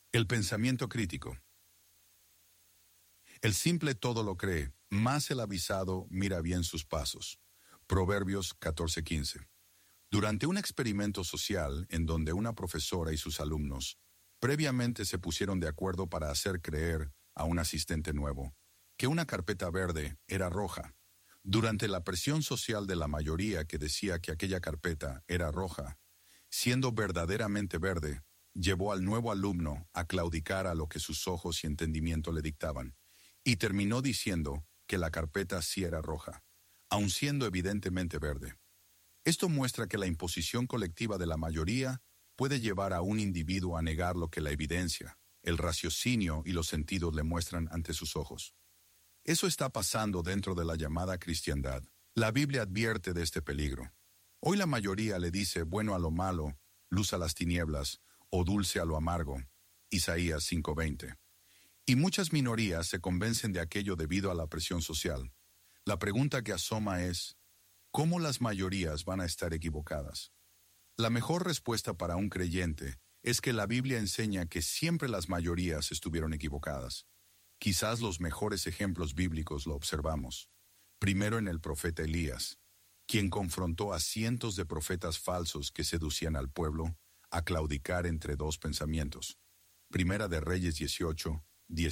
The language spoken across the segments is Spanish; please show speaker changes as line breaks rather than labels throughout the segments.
El pensamiento crítico. El simple todo lo cree, mas el avisado mira bien sus pasos. Proverbios 14:15. Durante un experimento social en donde una profesora y sus alumnos previamente se pusieron de acuerdo para hacer creer a un asistente nuevo que una carpeta verde era roja, durante la presión social de la mayoría que decía que aquella carpeta era roja, siendo verdaderamente verde, llevó al nuevo alumno a claudicar a lo que sus ojos y entendimiento le dictaban, y terminó diciendo que la carpeta sí era roja, aun siendo evidentemente verde. Esto muestra que la imposición colectiva de la mayoría puede llevar a un individuo a negar lo que la evidencia, el raciocinio y los sentidos le muestran ante sus ojos. Eso está pasando dentro de la llamada cristiandad. La Biblia advierte de este peligro. Hoy la mayoría le dice bueno a lo malo, luz a las tinieblas, o dulce a lo amargo. Isaías 5:20. Y muchas minorías se convencen de aquello debido a la presión social. La pregunta que asoma es, ¿cómo las mayorías van a estar equivocadas? La mejor respuesta para un creyente es que la Biblia enseña que siempre las mayorías estuvieron equivocadas. Quizás los mejores ejemplos bíblicos lo observamos. Primero en el profeta Elías, quien confrontó a cientos de profetas falsos que seducían al pueblo a claudicar entre dos pensamientos. Primera de Reyes 18,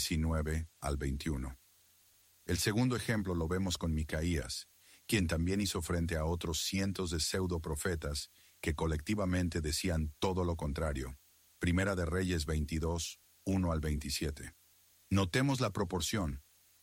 19 al 21. El segundo ejemplo lo vemos con Micaías, quien también hizo frente a otros cientos de pseudoprofetas que colectivamente decían todo lo contrario. Primera de Reyes 22, 1 al 27. Notemos la proporción,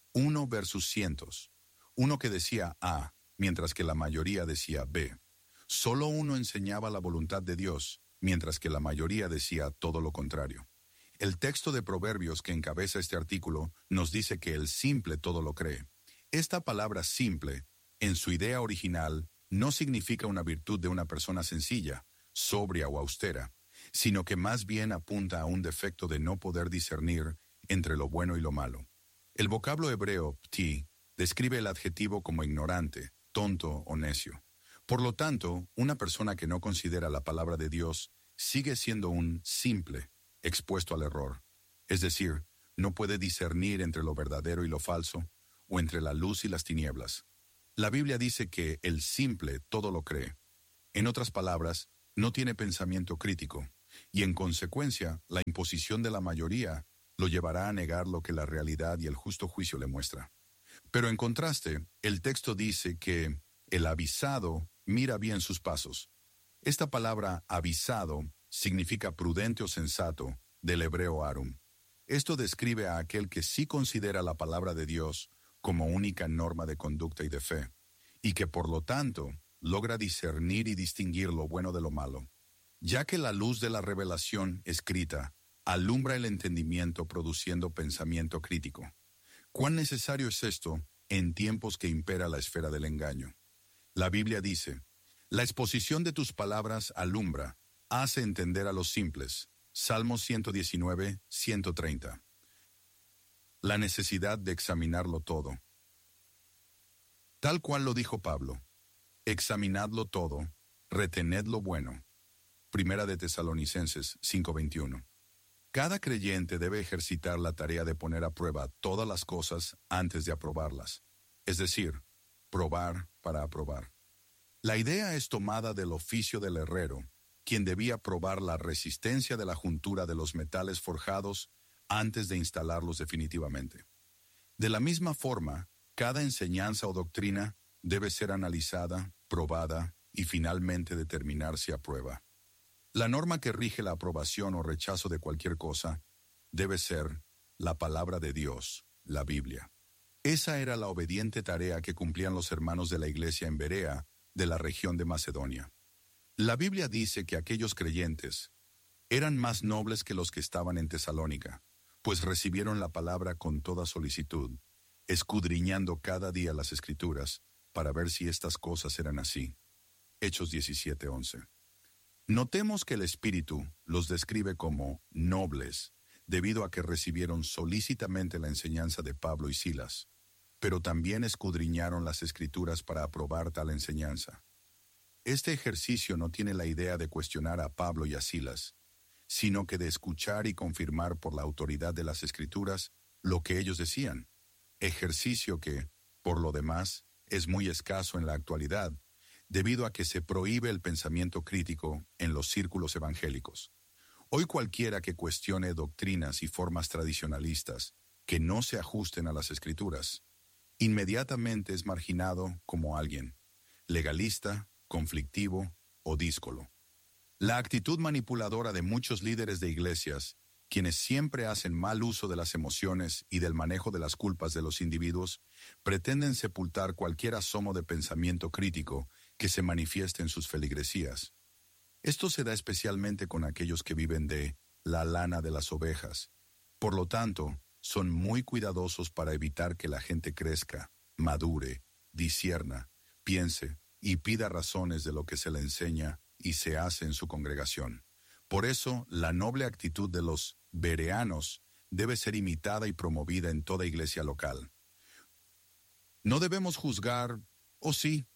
1 versus cientos. Uno que decía A, mientras que la mayoría decía B. Solo uno enseñaba la voluntad de Dios, mientras que la mayoría decía todo lo contrario. El texto de Proverbios que encabeza este artículo nos dice que el simple todo lo cree. Esta palabra simple, en su idea original, no significa una virtud de una persona sencilla, sobria o austera, sino que más bien apunta a un defecto de no poder discernir entre lo bueno y lo malo. El vocablo hebreo pti describe el adjetivo como ignorante, tonto o necio. Por lo tanto, una persona que no considera la palabra de Dios sigue siendo un simple, expuesto al error. Es decir, no puede discernir entre lo verdadero y lo falso, o entre la luz y las tinieblas. La Biblia dice que el simple todo lo cree. En otras palabras, no tiene pensamiento crítico, y en consecuencia, la imposición de la mayoría lo llevará a negar lo que la realidad y el justo juicio le muestra. Pero en contraste, el texto dice que el avisado mira bien sus pasos. Esta palabra avisado significa prudente o sensato, del hebreo arum. Esto describe a aquel que sí considera la palabra de Dios como única norma de conducta y de fe, y que por lo tanto logra discernir y distinguir lo bueno de lo malo, ya que la luz de la revelación escrita alumbra el entendimiento produciendo pensamiento crítico. ¿Cuán necesario es esto en tiempos que impera la esfera del engaño? La Biblia dice, la exposición de tus palabras alumbra, hace entender a los simples. Salmos 119, 130. La necesidad de examinarlo todo. Tal cual lo dijo Pablo, examinadlo todo, retened lo bueno. Primera de Tesalonicenses 5:21. Cada creyente debe ejercitar la tarea de poner a prueba todas las cosas antes de aprobarlas, es decir, probar para aprobar. La idea es tomada del oficio del herrero, quien debía probar la resistencia de la juntura de los metales forjados antes de instalarlos definitivamente. De la misma forma, cada enseñanza o doctrina debe ser analizada, probada y finalmente determinar si aprueba. La norma que rige la aprobación o rechazo de cualquier cosa debe ser la palabra de Dios, la Biblia. Esa era la obediente tarea que cumplían los hermanos de la iglesia en Berea, de la región de Macedonia. La Biblia dice que aquellos creyentes eran más nobles que los que estaban en Tesalónica, pues recibieron la palabra con toda solicitud, escudriñando cada día las Escrituras para ver si estas cosas eran así. Hechos 17:11. Notemos que el Espíritu los describe como nobles, debido a que recibieron solícitamente la enseñanza de Pablo y Silas, pero también escudriñaron las Escrituras para aprobar tal enseñanza. Este ejercicio no tiene la idea de cuestionar a Pablo y a Silas, sino que de escuchar y confirmar por la autoridad de las Escrituras lo que ellos decían, ejercicio que, por lo demás, es muy escaso en la actualidad, debido a que se prohíbe el pensamiento crítico en los círculos evangélicos. Hoy cualquiera que cuestione doctrinas y formas tradicionalistas que no se ajusten a las Escrituras, inmediatamente es marginado como alguien legalista, conflictivo o díscolo. La actitud manipuladora de muchos líderes de iglesias, quienes siempre hacen mal uso de las emociones y del manejo de las culpas de los individuos, pretenden sepultar cualquier asomo de pensamiento crítico que se manifieste en sus feligresías. Esto se da especialmente con aquellos que viven de la lana de las ovejas. Por lo tanto, son muy cuidadosos para evitar que la gente crezca, madure, discierna, piense y pida razones de lo que se le enseña y se hace en su congregación. Por eso, la noble actitud de los bereanos debe ser imitada y promovida en toda iglesia local. No debemos juzgar, ¿o sí?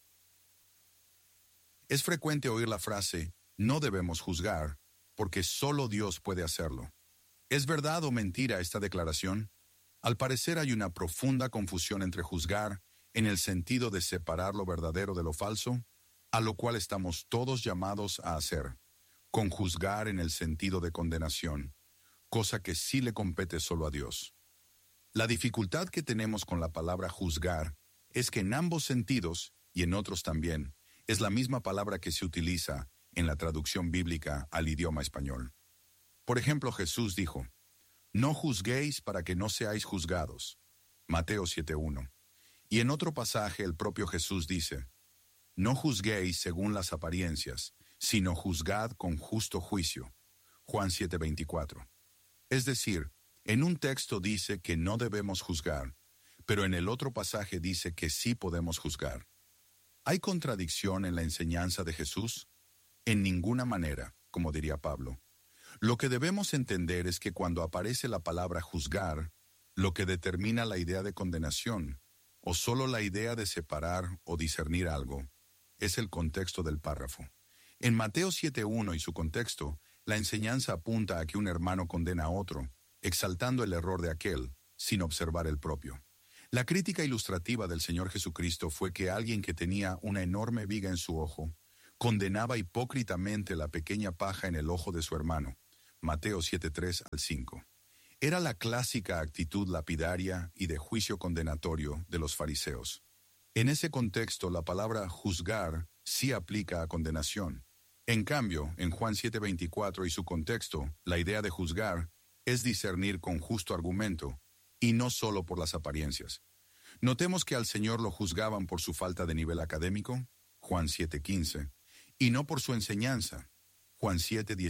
Es frecuente oír la frase, no debemos juzgar, porque solo Dios puede hacerlo. ¿Es verdad o mentira esta declaración? Al parecer hay una profunda confusión entre juzgar, en el sentido de separar lo verdadero de lo falso, a lo cual estamos todos llamados a hacer, con juzgar en el sentido de condenación, cosa que sí le compete solo a Dios. La dificultad que tenemos con la palabra juzgar es que en ambos sentidos, y en otros también, es la misma palabra que se utiliza en la traducción bíblica al idioma español. Por ejemplo, Jesús dijo, no juzguéis para que no seáis juzgados. Mateo 7:1. Y en otro pasaje el propio Jesús dice, no juzguéis según las apariencias, sino juzgad con justo juicio. Juan 7:24. Es decir, en un texto dice que no debemos juzgar, pero en el otro pasaje dice que sí podemos juzgar. ¿Hay contradicción en la enseñanza de Jesús? En ninguna manera, como diría Pablo. Lo que debemos entender es que cuando aparece la palabra juzgar, lo que determina la idea de condenación, o solo la idea de separar o discernir algo, es el contexto del párrafo. En Mateo 7:1 y su contexto, la enseñanza apunta a que un hermano condena a otro, exaltando el error de aquel, sin observar el propio. La crítica ilustrativa del Señor Jesucristo fue que alguien que tenía una enorme viga en su ojo, condenaba hipócritamente la pequeña paja en el ojo de su hermano. Mateo 7:3-5. Era la clásica actitud lapidaria y de juicio condenatorio de los fariseos. En ese contexto, la palabra juzgar sí aplica a condenación. En cambio, en Juan 7:24 y su contexto, la idea de juzgar es discernir con justo argumento, y no solo por las apariencias. Notemos que al Señor lo juzgaban por su falta de nivel académico, Juan 7:15, y no por su enseñanza, Juan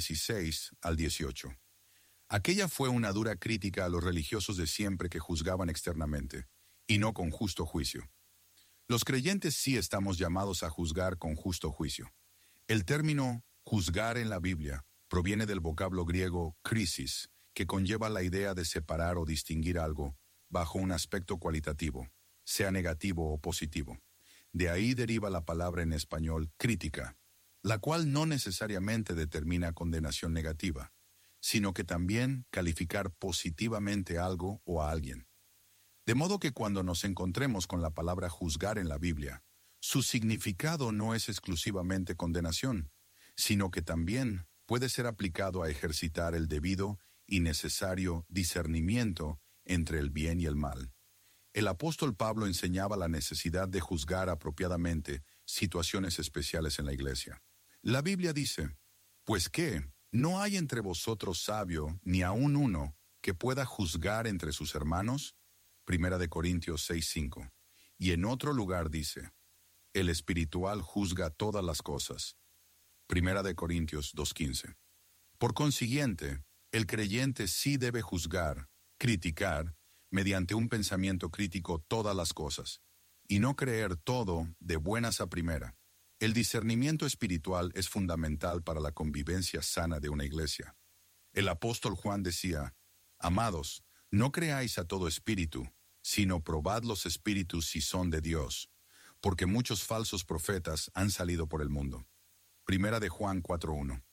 7:16-18. Aquella fue una dura crítica a los religiosos de siempre que juzgaban externamente, y no con justo juicio. Los creyentes sí estamos llamados a juzgar con justo juicio. El término juzgar en la Biblia proviene del vocablo griego krisis, que conlleva la idea de separar o distinguir algo bajo un aspecto cualitativo, sea negativo o positivo. De ahí deriva la palabra en español crítica, la cual no necesariamente determina condenación negativa, sino que también calificar positivamente algo o a alguien. De modo que cuando nos encontremos con la palabra juzgar en la Biblia, su significado no es exclusivamente condenación, sino que también puede ser aplicado a ejercitar el debido y necesario discernimiento entre el bien y el mal. El apóstol Pablo enseñaba la necesidad de juzgar apropiadamente situaciones especiales en la iglesia. La Biblia dice, «Pues qué, ¿no hay entre vosotros sabio, ni aun uno, que pueda juzgar entre sus hermanos?» 1 Corintios 6:5. Y en otro lugar dice, «El espiritual juzga todas las cosas». 1 Corintios 2:15. Por consiguiente, el creyente sí debe juzgar, criticar, mediante un pensamiento crítico todas las cosas, y no creer todo de buenas a primera. El discernimiento espiritual es fundamental para la convivencia sana de una iglesia. El apóstol Juan decía, «Amados, no creáis a todo espíritu, sino probad los espíritus si son de Dios, porque muchos falsos profetas han salido por el mundo». 1 Juan 4:1.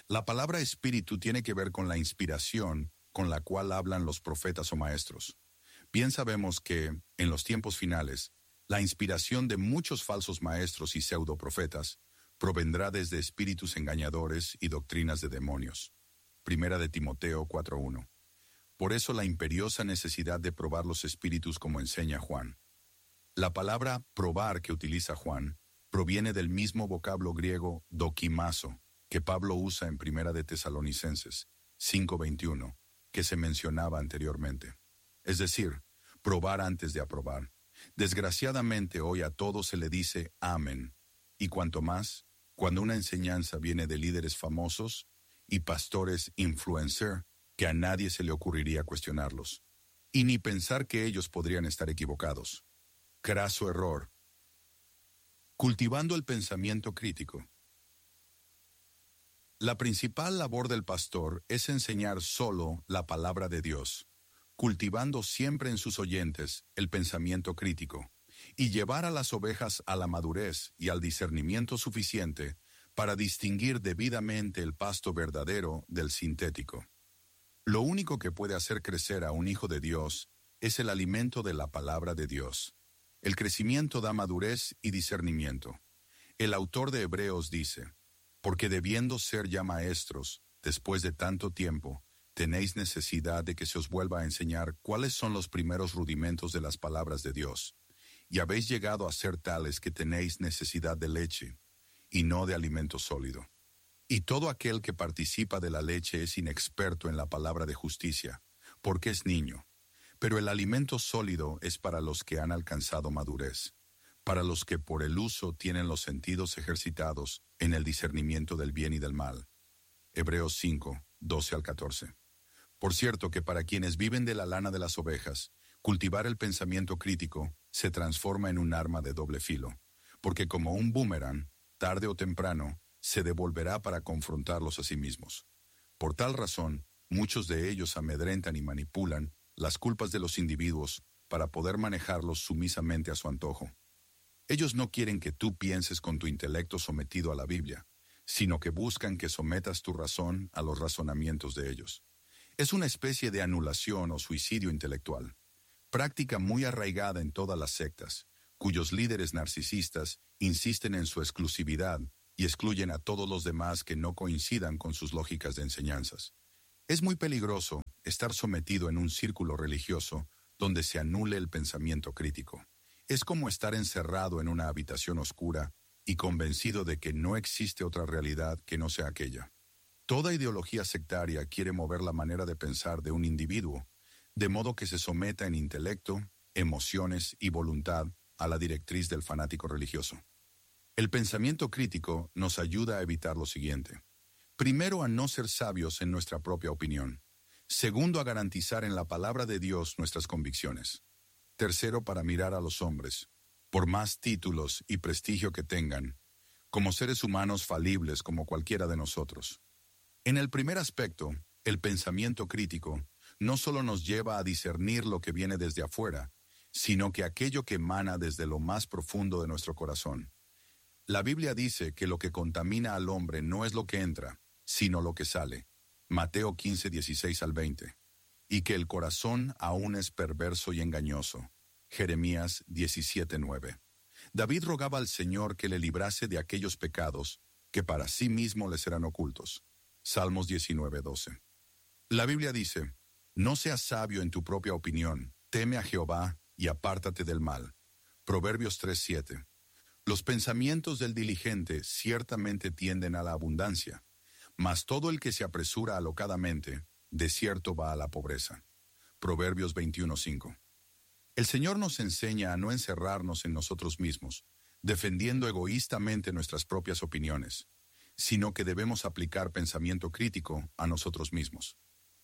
La palabra espíritu tiene que ver con la inspiración con la cual hablan los profetas o maestros. Bien sabemos que, en los tiempos finales, la inspiración de muchos falsos maestros y pseudoprofetas provendrá desde espíritus engañadores y doctrinas de demonios. Primera de Timoteo 4:1. Por eso la imperiosa necesidad de probar los espíritus como enseña Juan. La palabra probar que utiliza Juan proviene del mismo vocablo griego dokimazo que Pablo usa en Primera de Tesalonicenses 5:21, que se mencionaba anteriormente. Es decir, probar antes de aprobar. Desgraciadamente hoy a todo se le dice amén, y cuanto más, cuando una enseñanza viene de líderes famosos y pastores influencer, que a nadie se le ocurriría cuestionarlos, y ni pensar que ellos podrían estar equivocados. Craso error. Cultivando el pensamiento crítico. La principal labor del pastor es enseñar solo la palabra de Dios, cultivando siempre en sus oyentes el pensamiento crítico, y llevar a las ovejas a la madurez y al discernimiento suficiente para distinguir debidamente el pasto verdadero del sintético. Lo único que puede hacer crecer a un hijo de Dios es el alimento de la palabra de Dios. El crecimiento da madurez y discernimiento. El autor de Hebreos dice, porque debiendo ser ya maestros, después de tanto tiempo, tenéis necesidad de que se os vuelva a enseñar cuáles son los primeros rudimentos de las palabras de Dios, y habéis llegado a ser tales que tenéis necesidad de leche, y no de alimento sólido. Y todo aquel que participa de la leche es inexperto en la palabra de justicia, porque es niño. Pero el alimento sólido es para los que han alcanzado madurez, para los que por el uso tienen los sentidos ejercitados en el discernimiento del bien y del mal. Hebreos 5, 12 al 14. Por cierto que para quienes viven de la lana de las ovejas, cultivar el pensamiento crítico se transforma en un arma de doble filo, porque como un boomerang, tarde o temprano, se devolverá para confrontarlos a sí mismos. Por tal razón, muchos de ellos amedrentan y manipulan las culpas de los individuos para poder manejarlos sumisamente a su antojo. Ellos no quieren que tú pienses con tu intelecto sometido a la Biblia, sino que buscan que sometas tu razón a los razonamientos de ellos. Es una especie de anulación o suicidio intelectual, práctica muy arraigada en todas las sectas, cuyos líderes narcisistas insisten en su exclusividad y excluyen a todos los demás que no coincidan con sus lógicas de enseñanzas. Es muy peligroso estar sometido en un círculo religioso donde se anule el pensamiento crítico. Es como estar encerrado en una habitación oscura y convencido de que no existe otra realidad que no sea aquella. Toda ideología sectaria quiere mover la manera de pensar de un individuo, de modo que se someta en intelecto, emociones y voluntad a la directriz del fanático religioso. El pensamiento crítico nos ayuda a evitar lo siguiente. Primero, a no ser sabios en nuestra propia opinión. Segundo, a garantizar en la palabra de Dios nuestras convicciones. Tercero, para mirar a los hombres, por más títulos y prestigio que tengan, como seres humanos falibles como cualquiera de nosotros. En el primer aspecto, el pensamiento crítico no solo nos lleva a discernir lo que viene desde afuera, sino que aquello que emana desde lo más profundo de nuestro corazón. La Biblia dice que lo que contamina al hombre no es lo que entra, sino lo que sale. Mateo 15, 16 al 20. Y que el corazón aún es perverso y engañoso. Jeremías 17, 9. David rogaba al Señor que le librase de aquellos pecados que para sí mismo les eran ocultos. Salmos 19, 12. La Biblia dice, no seas sabio en tu propia opinión, teme a Jehová y apártate del mal. Proverbios 3, 7. Los pensamientos del diligente ciertamente tienden a la abundancia, mas todo el que se apresura alocadamente, de cierto va a la pobreza. Proverbios 21, 5. El Señor nos enseña a no encerrarnos en nosotros mismos, defendiendo egoístamente nuestras propias opiniones, sino que debemos aplicar pensamiento crítico a nosotros mismos.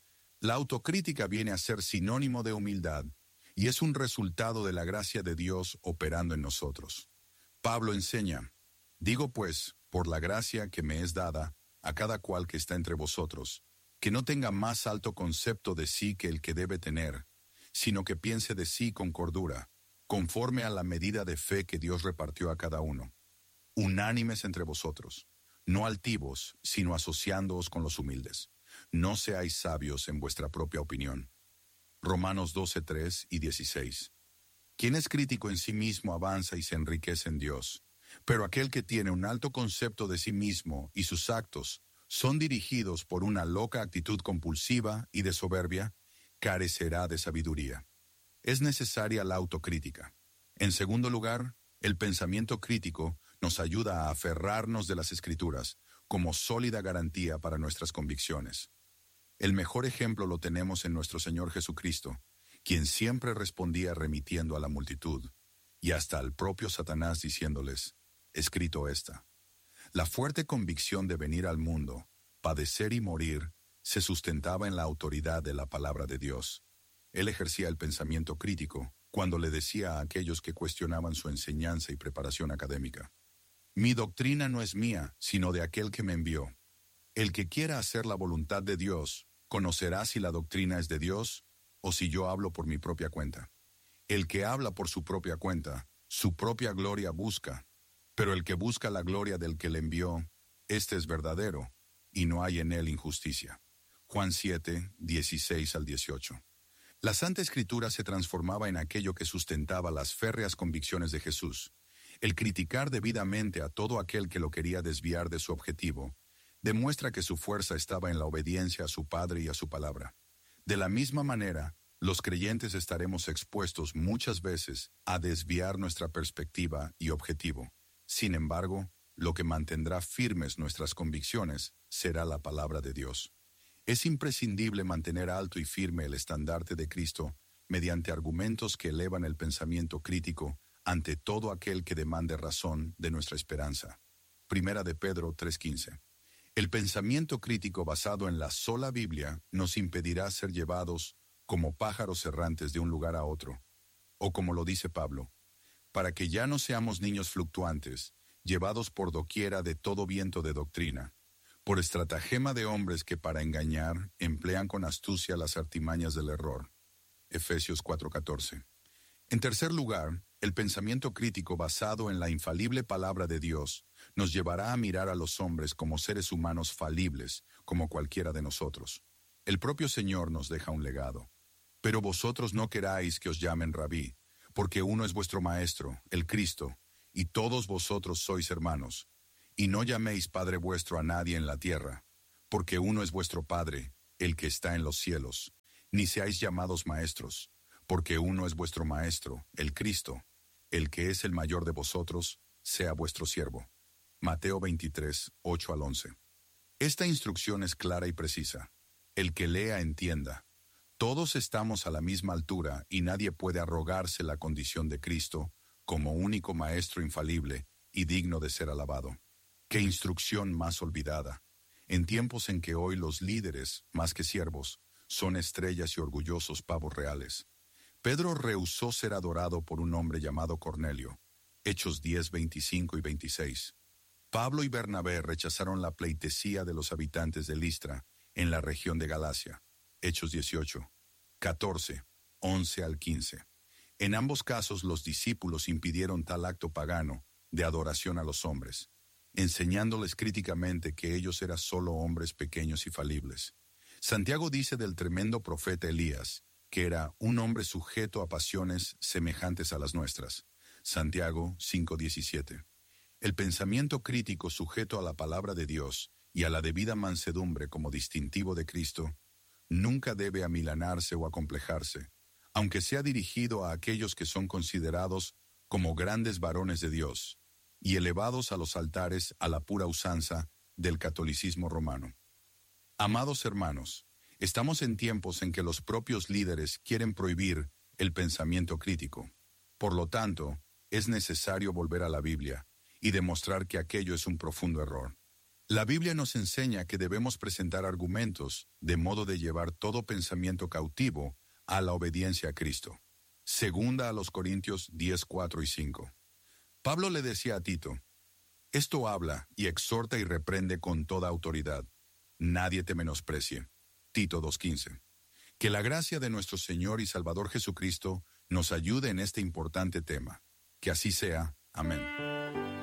La autocrítica viene a ser sinónimo de humildad y es un resultado de la gracia de Dios operando en nosotros. Pablo enseña, digo pues, por la gracia que me es dada a cada cual que está entre vosotros, que no tenga más alto concepto de sí que el que debe tener, sino que piense de sí con cordura, conforme a la medida de fe que Dios repartió a cada uno. Unánimes entre vosotros, no altivos, sino asociándoos con los humildes. No seáis sabios en vuestra propia opinión. Romanos 12:3 y 16. Quien es crítico en sí mismo avanza y se enriquece en Dios, pero aquel que tiene un alto concepto de sí mismo y sus actos son dirigidos por una loca actitud compulsiva y de soberbia, carecerá de sabiduría. Es necesaria la autocrítica. En segundo lugar, el pensamiento crítico nos ayuda a aferrarnos de las Escrituras como sólida garantía para nuestras convicciones. El mejor ejemplo lo tenemos en nuestro Señor Jesucristo, quien siempre respondía remitiendo a la multitud, y hasta al propio Satanás diciéndoles, escrito está. La fuerte convicción de venir al mundo, padecer y morir, se sustentaba en la autoridad de la palabra de Dios. Él ejercía el pensamiento crítico cuando le decía a aquellos que cuestionaban su enseñanza y preparación académica, mi doctrina no es mía, sino de aquel que me envió. El que quiera hacer la voluntad de Dios, conocerá si la doctrina es de Dios o si yo hablo por mi propia cuenta. El que habla por su propia cuenta, su propia gloria busca, pero el que busca la gloria del que le envió, éste es verdadero, y no hay en él injusticia. Juan 7, 16 al 18. La Santa Escritura se transformaba en aquello que sustentaba las férreas convicciones de Jesús. El criticar debidamente a todo aquel que lo quería desviar de su objetivo, demuestra que su fuerza estaba en la obediencia a su Padre y a su palabra. De la misma manera, los creyentes estaremos expuestos muchas veces a desviar nuestra perspectiva y objetivo. Sin embargo, lo que mantendrá firmes nuestras convicciones será la palabra de Dios. Es imprescindible mantener alto y firme el estandarte de Cristo mediante argumentos que elevan el pensamiento crítico ante todo aquel que demande razón de nuestra esperanza. Primera de Pedro 3:15. El pensamiento crítico basado en la sola Biblia nos impedirá ser llevados como pájaros errantes de un lugar a otro, o como lo dice Pablo, para que ya no seamos niños fluctuantes, llevados por doquiera de todo viento de doctrina, por estratagema de hombres que para engañar emplean con astucia las artimañas del error. Efesios 4:14. En tercer lugar, el pensamiento crítico basado en la infalible palabra de Dios nos llevará a mirar a los hombres como seres humanos falibles, como cualquiera de nosotros. El propio Señor nos deja un legado. Pero vosotros no queráis que os llamen rabí, porque uno es vuestro Maestro, el Cristo, y todos vosotros sois hermanos. Y no llaméis Padre vuestro a nadie en la tierra, porque uno es vuestro Padre, el que está en los cielos. Ni seáis llamados maestros, porque uno es vuestro Maestro, el Cristo. El que es el mayor de vosotros, sea vuestro siervo. Mateo 23, 8 al 11. Esta instrucción es clara y precisa. El que lea entienda. Todos estamos a la misma altura y nadie puede arrogarse la condición de Cristo como único Maestro infalible y digno de ser alabado. ¡Qué instrucción más olvidada! En tiempos en que hoy los líderes, más que siervos, son estrellas y orgullosos pavos reales. Pedro rehusó ser adorado por un hombre llamado Cornelio. Hechos 10, 25 y 26. Pablo y Bernabé rechazaron la pleitesía de los habitantes de Listra, en la región de Galacia. Hechos 18, 14, 11 al 15. En ambos casos los discípulos impidieron tal acto pagano de adoración a los hombres, enseñándoles críticamente que ellos eran solo hombres pequeños y falibles. Santiago dice del tremendo profeta Elías, que era un hombre sujeto a pasiones semejantes a las nuestras. Santiago 5:17. El pensamiento crítico sujeto a la palabra de Dios y a la debida mansedumbre como distintivo de Cristo, nunca debe amilanarse o acomplejarse, aunque sea dirigido a aquellos que son considerados como grandes varones de Dios y elevados a los altares a la pura usanza del catolicismo romano. Amados hermanos, estamos en tiempos en que los propios líderes quieren prohibir el pensamiento crítico. Por lo tanto, es necesario volver a la Biblia y demostrar que aquello es un profundo error. La Biblia nos enseña que debemos presentar argumentos de modo de llevar todo pensamiento cautivo a la obediencia a Cristo. Segunda a los Corintios 10, 4 y 5. Pablo le decía a Tito, esto habla y exhorta y reprende con toda autoridad. Nadie te menosprecie. Tito 2:15. Que la gracia de nuestro Señor y Salvador Jesucristo nos ayude en este importante tema. Que así sea. Amén.